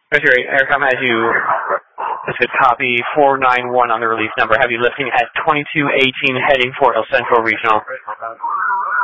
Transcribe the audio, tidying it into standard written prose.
Roger, Aircom has you, this is copy 491 on the release number. Have you lifting at 2218 heading for El Centro Regional.